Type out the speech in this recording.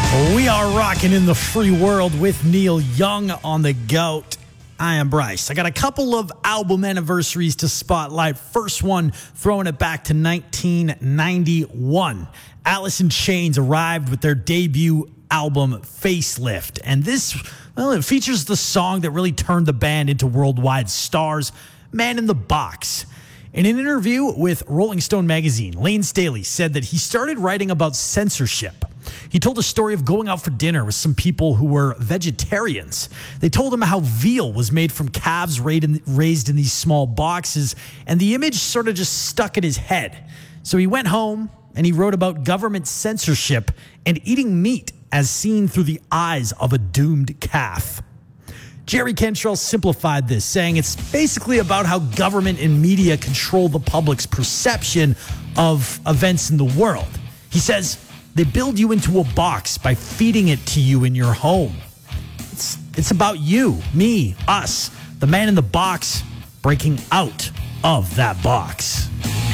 We are rocking in the free world with Neil Young on the GOAT. I am Bryce. I got a couple of album anniversaries to spotlight. First one, throwing it back to 1991. Alice in Chains arrived with their debut album, Facelift. And this, well, it features the song that really turned the band into worldwide stars, Man in the Box. In an interview with Rolling Stone magazine, Lane Staley said that he started writing about censorship. He told a story of going out for dinner with some people who were vegetarians. They told him how veal was made from calves raised in these small boxes, and the image sort of just stuck in his head. So he went home and he wrote about government censorship and eating meat as seen through the eyes of a doomed calf. Jerry Cantrell simplified this, saying it's basically about how government and media control the public's perception of events in the world. He says they build you into a box by feeding it to you in your home. It's about you, me, us, the man in the box breaking out of that box.